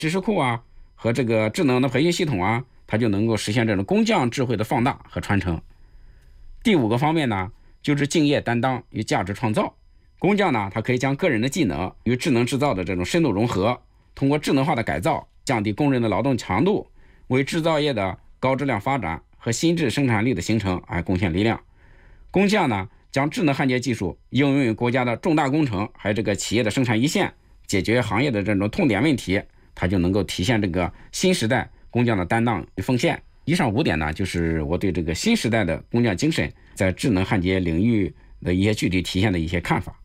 知识库啊和这个智能的培训系统啊，它就能够实现这种工匠智慧的放大和传承。第5个方面呢，就是敬业担当与价值创造。工匠呢，他可以将个人的技能与智能制造的这种深度融合，通过智能化的改造，降低工人的劳动强度，为制造业的高质量发展和新质生产力的形成贡献力量。工匠呢，将智能焊接技术应用于国家的重大工程，还有这个企业的生产一线，解决行业的这种痛点问题，它就能够体现这个新时代工匠的担当与奉献。以上5点呢，就是我对这个新时代的工匠精神在智能焊接领域的一些具体体现的一些看法。